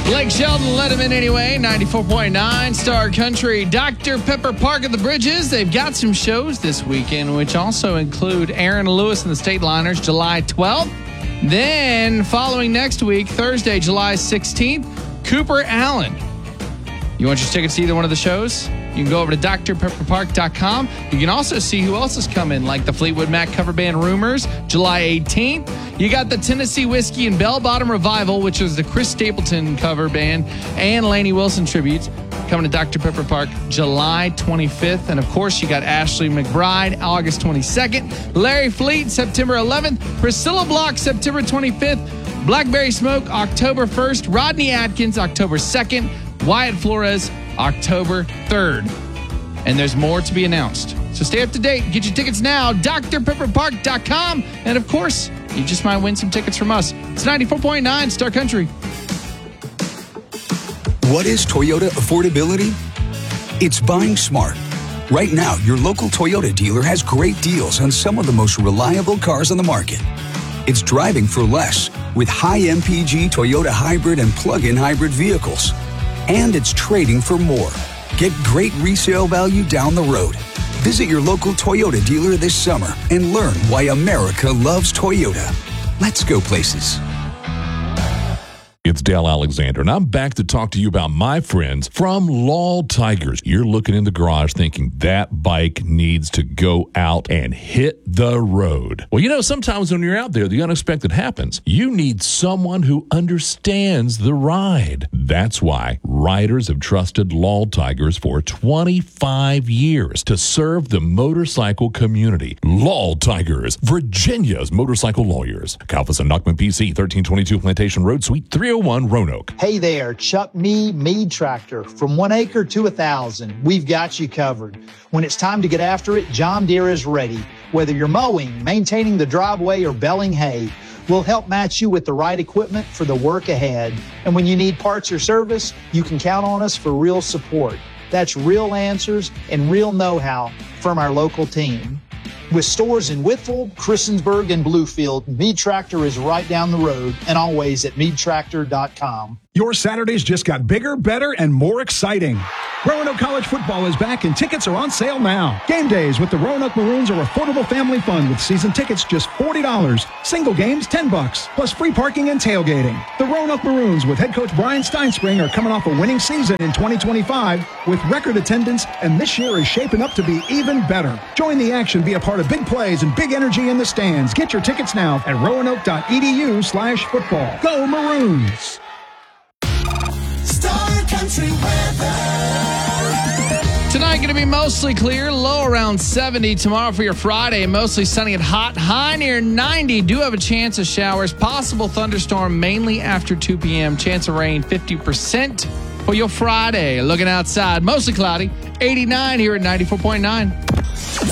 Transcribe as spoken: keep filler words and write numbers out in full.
Blake Shelton let him in anyway. ninety-four point nine Star Country. Doctor Pepper Park at the Bridges. They've got some shows this weekend, which also include Aaron Lewis and the State Liners, July twelfth. Then, following next week, Thursday, July sixteenth, Cooper Allen. You want your tickets to either one of the shows? You can go over to D R pepper park dot com. You can also see who else is coming, like the Fleetwood Mac cover band Rumors, July eighteenth. You got the Tennessee Whiskey and Bell Bottom Revival, which is the Chris Stapleton cover band, and Lainey Wilson tributes, coming to Doctor Pepper Park July twenty-fifth. And, of course, you got Ashley McBride August twenty-second, Larry Fleet September eleventh, Priscilla Block September twenty-fifth, Blackberry Smoke October first, Rodney Atkins October second, Wyatt Flores October third. And there's more to be announced. So stay up to date. Get your tickets now, D R pepper park dot com. And, of course, you just might win some tickets from us. It's ninety-four point nine Star Country. What is Toyota affordability? It's buying smart. Right now, your local Toyota dealer has great deals on some of the most reliable cars on the market. It's driving for less with high M P G Toyota hybrid and plug-in hybrid vehicles. And it's trading for more. Get great resale value down the road. Visit your local Toyota dealer this summer and learn why America loves Toyota. Let's go places. It's Dale Alexander, and I'm back to talk to you about my friends from Lal Tigers. You're looking in the garage thinking that bike needs to go out and hit the road. Well, you know, sometimes when you're out there, the unexpected happens. You need someone who understands the ride. That's why riders have trusted Lal Tigers for twenty-five years to serve the motorcycle community. Lal Tigers, Virginia's motorcycle lawyers. Kalfas and Nachman P C, thirteen twenty-two Plantation Road, Suite three oh one, Roanoke. Hey there, Chuck Me, Mead Tractor. From one acre to a thousand, we've got you covered. When it's time to get after it, John Deere is ready. Whether you're mowing, maintaining the driveway, or baling hay, we'll help match you with the right equipment for the work ahead. And when you need parts or service, you can count on us for real support. That's real answers and real know-how from our local team. With stores in Whitfield, Christiansburg, and Bluefield, Mead Tractor is right down the road and always at mead tractor dot com. Your Saturdays just got bigger, better, and more exciting. Roanoke College football is back and tickets are on sale now. Game days with the Roanoke Maroons are affordable family fun with season tickets just forty dollars. Single games, ten bucks, plus free parking and tailgating. The Roanoke Maroons with head coach Brian Steinspring are coming off a winning season in twenty twenty-five with record attendance, and this year is shaping up to be even better. Join the action, be a part of big plays and big energy in the stands. Get your tickets now at roanoke.edu slash football. Go Maroons! Star Country weather. Tonight going to be mostly clear, low around seventy. Tomorrow for your Friday, mostly sunny and hot, high near ninety. Do have a chance of showers, possible thunderstorm mainly after two p.m. Chance of rain fifty percent for your Friday. Looking outside, mostly cloudy, eighty-nine here at ninety-four point nine.